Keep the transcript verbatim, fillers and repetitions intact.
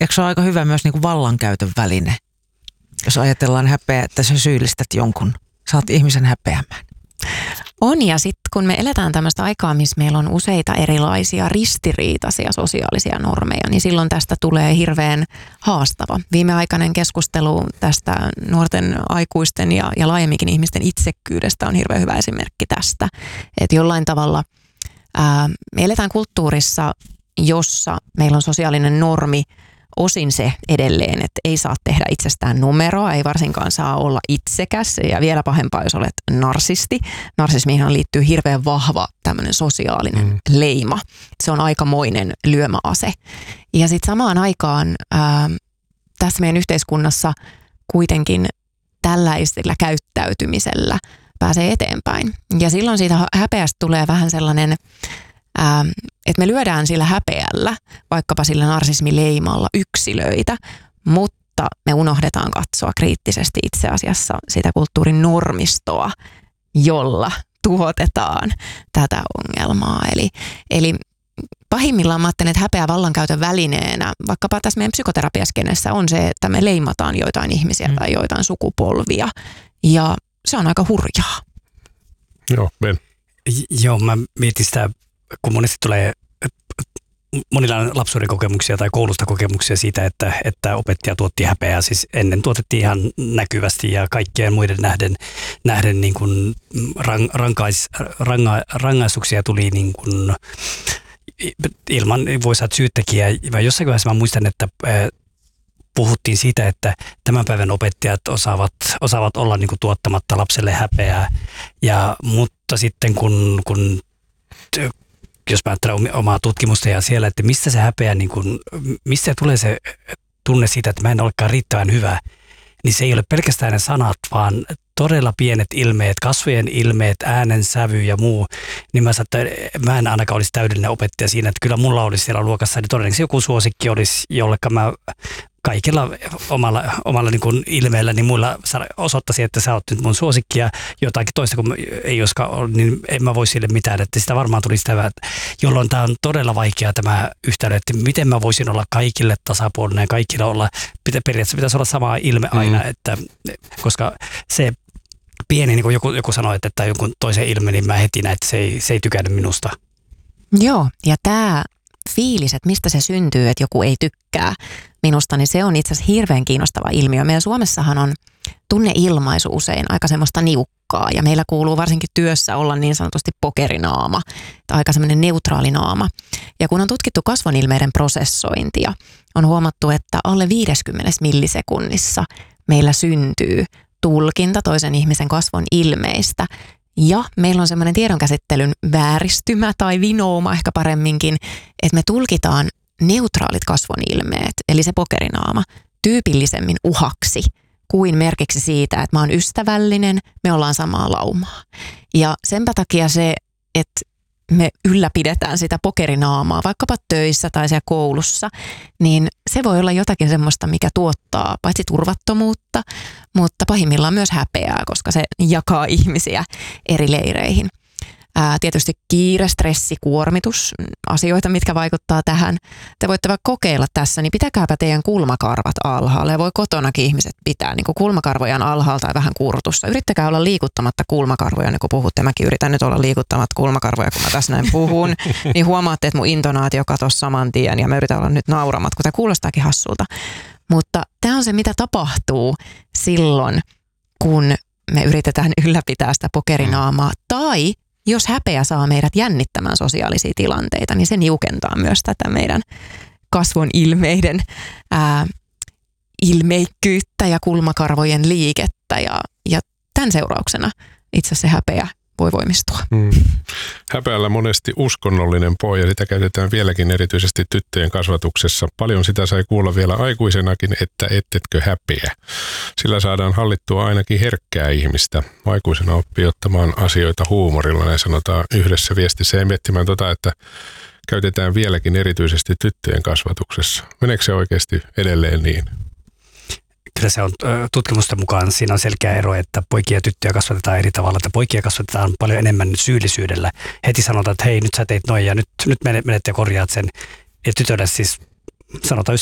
eikö se ole aika hyvä myös niin kuin vallankäytön väline? Jos ajatellaan häpeä, että sä syyllistät jonkun, saat ihmisen häpeämään. On, ja sitten kun me eletään tämmöistä aikaa, missä meillä on useita erilaisia ristiriitaisia sosiaalisia normeja, niin silloin tästä tulee hirveän haastava. Viimeaikainen keskustelu tästä nuorten aikuisten ja, ja laajemminkin ihmisten itsekkyydestä on hirveän hyvä esimerkki tästä. Että jollain tavalla ää, me eletään kulttuurissa, jossa meillä on sosiaalinen normi, osin se edelleen, että ei saa tehdä itsestään numeroa, ei varsinkaan saa olla itsekäs ja vielä pahempaa, jos olet narsisti. Narsismiinhan liittyy hirveän vahva tämmöinen sosiaalinen mm. leima. Se on aikamoinen lyömäase. Ja sitten samaan aikaan ää, tässä meidän yhteiskunnassa kuitenkin tällaisella käyttäytymisellä pääsee eteenpäin. Ja silloin siitä häpeästä tulee vähän sellainen, Ähm, että me lyödään sillä häpeällä, vaikkapa sillä narsismileimalla yksilöitä, mutta me unohdetaan katsoa kriittisesti itse asiassa sitä kulttuurin normistoa, jolla tuotetaan tätä ongelmaa. Eli, eli pahimmillaan mä ajattelen, että häpeä vallankäytön välineenä, vaikkapa tässä meidän psykoterapiaskenessä on se, että me leimataan joitain ihmisiä mm. tai joitain sukupolvia, ja se on aika hurjaa. Joo, Ben. Joo, mä mietin sitä, kun monesti tulee, monilla on lapsuuden kokemuksia tai koulusta kokemuksia siitä, että, että opettaja tuotti häpeää. Siis ennen tuotettiin ihan näkyvästi ja kaikkien muiden nähden, nähden niin kuin rang, rankais, ranga, rangaistuksia tuli niin kuin ilman, voi saada syyttäkiä. Jossain vaiheessa mä muistan, että puhuttiin siitä, että tämän päivän opettajat osaavat, osaavat olla niin kuin tuottamatta lapselle häpeää. Ja, mutta sitten kun, kun jos mä ajattelen omaa tutkimusta ja siellä, että mistä se häpeä, niin kun, mistä tulee se tunne siitä, että mä en olekaan riittävän hyvä, niin se ei ole pelkästään ne sanat, vaan todella pienet ilmeet, kasvojen ilmeet, äänen sävy ja muu. Niin mä sanoin, että mä en ainakaan olisi täydellinen opettaja siinä, että kyllä mulla olisi siellä luokassa, niin todennäköisesti joku suosikki olisi, jolleka mä kaikilla omalla, omalla niin kuin ilmeellä, niin muilla osoittaisi, että sä oot nyt mun suosikki ja jotakin toista, kun ei joskaan ole, niin en mä voi sille mitään. Että sitä varmaan tuli sitä, jolloin tämä on todella vaikea tämä yhtälö, että miten mä voisin olla kaikille tasapuolinen ja kaikilla olla, periaatteessa pitäisi olla sama ilme aina, mm. että, koska se pieni, niin kuin joku, joku sanoi, että, että jonkun toisen ilme, niin mä heti näin, että se ei, se ei tykännyt minusta. Joo, ja tämä fiilis, että mistä se syntyy, että joku ei tykkää minusta, niin se on itse asiassa hirveän kiinnostava ilmiö. Meillä Suomessahan on tunneilmaisu usein aika semmoista niukkaa, ja meillä kuuluu varsinkin työssä olla niin sanotusti pokerinaama, tai aika semmoinen neutraali naama. Ja kun on tutkittu kasvonilmeiden prosessointia, on huomattu, että alle viidessäkymmenessä millisekunnissa meillä syntyy tulkinta toisen ihmisen kasvon ilmeistä, ja meillä on semmoinen tiedonkäsittelyn vääristymä tai vinouma ehkä paremminkin, että me tulkitaan neutraalit kasvonilmeet, eli se pokerinaama, tyypillisemmin uhaksi kuin merkiksi siitä, että mä oon ystävällinen, me ollaan samaa laumaa. Ja senpä takia se, että me ylläpidetään sitä pokerinaamaa vaikkapa töissä tai siellä koulussa, niin se voi olla jotakin semmoista, mikä tuottaa paitsi turvattomuutta, mutta pahimmillaan myös häpeää, koska se jakaa ihmisiä eri leireihin. Ää, tietysti kiire, stressi, kuormitus, asioita, mitkä vaikuttaa tähän. Te voitte vaikka kokeilla tässä, niin pitäkääpä teidän kulmakarvat alhaalla. Ja voi kotonakin ihmiset pitää niin kuin kulmakarvojaan alhaalla tai vähän kurtussa. Yrittäkää olla liikuttamatta kulmakarvoja, niin kun puhutte. Mäkin yritän nyt olla liikuttamatta kulmakarvoja, kun mä tässä näin puhun. Niin huomaatte, että mun intonaatio katosi saman tien ja mä yritän olla nyt nauramat, kun tämä kuulostaakin hassulta. Mutta tämä on se, mitä tapahtuu silloin, kun me yritetään ylläpitää sitä pokerinaamaa. Tai jos häpeä saa meidät jännittämään sosiaalisia tilanteita, niin se niukentaa myös tätä meidän kasvon ilmeiden ää, ilmeikkyyttä ja kulmakarvojen liikettä. Ja, ja tämän seurauksena itse asiassa se häpeä voi voimistua. Hmm. Häpeällä monesti uskonnollinen pohja, sitä käytetään vieläkin erityisesti tyttöjen kasvatuksessa. Paljon sitä sai kuulla vielä aikuisenakin, että ettetkö häpeä. Sillä saadaan hallittua ainakin herkkää ihmistä. Aikuisena oppii ottamaan asioita huumorilla, näin sanotaan yhdessä viestissä, ja miettimään tota, että käytetään vieläkin erityisesti tyttöjen kasvatuksessa. Meneekö se oikeasti edelleen niin? Kyllä se on tutkimusten mukaan, siinä on selkeä ero, että poikia ja tyttöjä kasvatetaan eri tavalla, että poikia kasvatetaan paljon enemmän syyllisyydellä. Heti sanotaan, että hei, nyt sä teit noin ja nyt, nyt menet ja korjaat sen. Ja tytölle siis sanotaan